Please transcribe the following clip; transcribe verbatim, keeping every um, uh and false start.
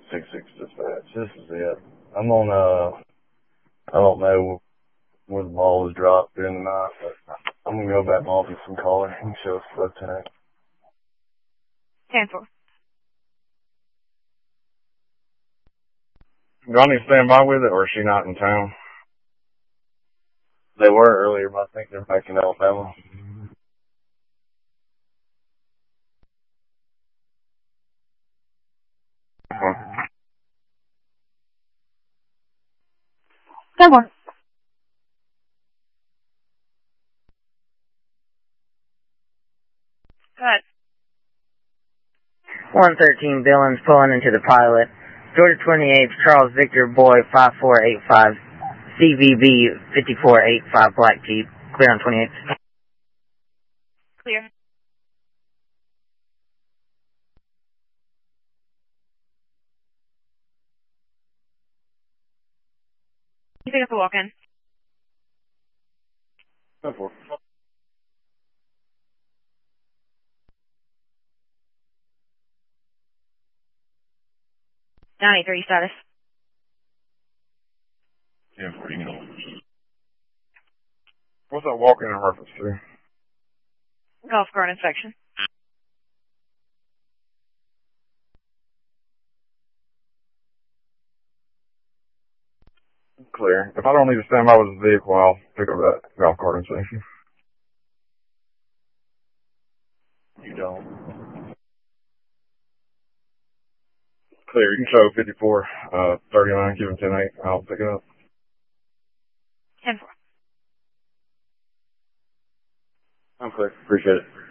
six six dispatch. This is it. I'm on, uh, I don't know where the ball was dropped during the night, but I'm going to go back to my office and call her and show us the lieutenant. ten four. Do I need to stand by with it, or is she not in town? They were earlier, but I think they're back in Alabama. Uh-huh. ten four. Go ahead. one thirteen Billings pulling into the pilot. Georgia twenty-eight, Charles Victor Boy five four eight five, C V B fifty-four eighty-five Black Jeep. Clear on twenty-eight. Clear. You pick up the walk-in. ten four. nine eight three status. ten four, you know. What's that walk-in in reference to? Golf cart inspection. Clear. If I don't need to stand by with the vehicle, I'll pick up that golf cart inspection. You don't. Clear. You can show fifty-four, uh, thirty-nine, give him ten eight. I'll pick it up. ten four. I'm clear. Appreciate it.